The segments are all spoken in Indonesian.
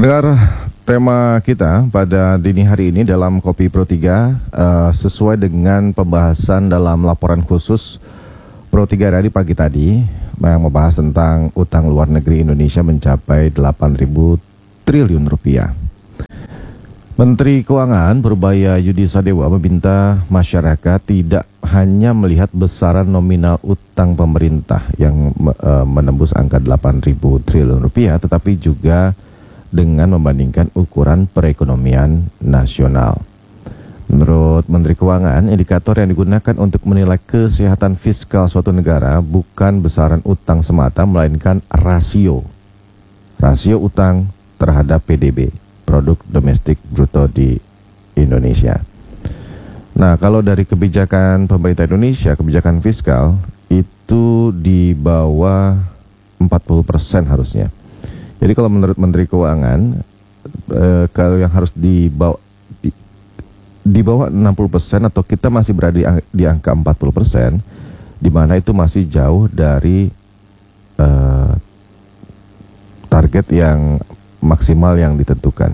Pendengar, tema kita pada dini hari ini dalam Kopi Pro 3 sesuai dengan pembahasan dalam laporan khusus Pro 3 dari pagi tadi yang membahas tentang utang luar negeri Indonesia mencapai 8.000 triliun rupiah. Menteri Keuangan Purbaya Yudi Sadewa meminta masyarakat tidak hanya melihat besaran nominal utang pemerintah yang menembus angka 8.000 triliun rupiah, tetapi juga dengan membandingkan ukuran perekonomian nasional. Menurut Menteri Keuangan, indikator yang digunakan untuk menilai kesehatan fiskal suatu negara bukan besaran utang semata, melainkan rasio utang terhadap PDB, produk domestik bruto di Indonesia. Nah, kalau dari kebijakan pemerintah Indonesia, kebijakan fiskal itu di bawah 40% harusnya. Jadi kalau menurut Menteri Keuangan, kalau yang harus di bawah 60% atau kita masih berada di angka 40%, di mana itu masih jauh dari target yang maksimal yang ditentukan.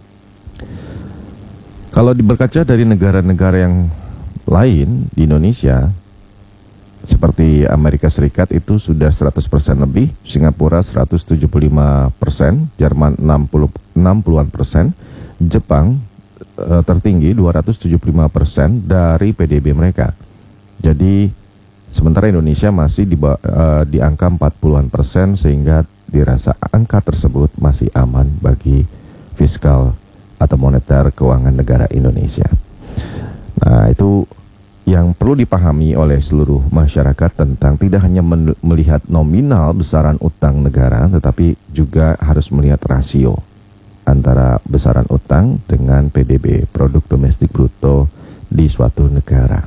Kalau berkaca dari negara-negara yang lain di Indonesia, seperti Amerika Serikat itu sudah 100% lebih, Singapura 175%, Jerman 60-an%, Jepang tertinggi 275% dari PDB mereka. Jadi sementara Indonesia masih di angka 40-an%, sehingga dirasa angka tersebut masih aman bagi fiskal atau moneter keuangan negara Indonesia. Nah, itu yang perlu dipahami oleh seluruh masyarakat tentang tidak hanya melihat nominal besaran utang negara, tetapi juga harus melihat rasio antara besaran utang dengan PDB, produk domestik bruto di suatu negara.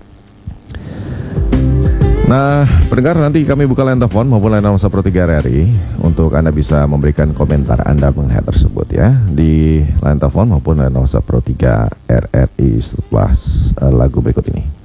Nah, pendengar, nanti kami buka line telepon maupun line WhatsApp Pro 3 RRI untuk Anda bisa memberikan komentar Anda mengenai hal tersebut ya, di line telepon maupun line WhatsApp Pro 3 RRI setelah lagu berikut ini.